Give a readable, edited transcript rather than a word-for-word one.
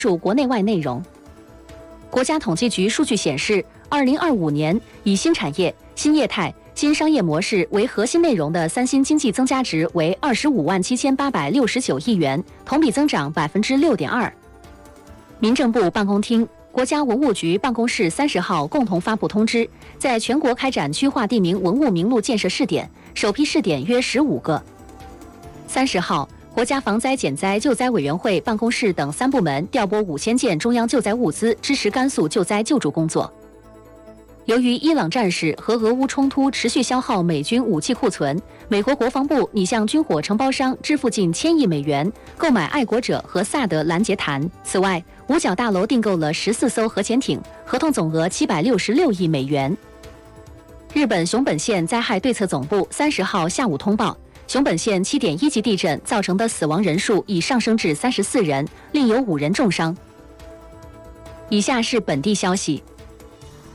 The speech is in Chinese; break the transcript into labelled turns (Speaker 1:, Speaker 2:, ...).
Speaker 1: 注国内外内容。国家统计局数据显示，2025年以新产业、新业态、新商业模式为核心内容的三新经济增加值为257869亿元，同比增长6.2%。民政部办公厅、国家文物局办公室30号共同发布通知，在全国开展区划地名文物名录建设试点，首批试点约15个。30号，国家防灾减灾救灾委员会办公室等3部门调拨5000件中央救灾物资，支持甘肃救灾救助工作。由于伊朗战事和俄乌冲突持续消耗美军武器库存，美国国防部拟向军火承包商支付近1000亿美元，购买爱国者和萨德拦截弹。此外，五角大楼订购了14艘核潜艇，合同总额766亿美元。日本熊本县灾害对策总部30号下午通报，熊本县7.1级地震造成的死亡人数已上升至34人，另有5人重伤。以下是本地消息。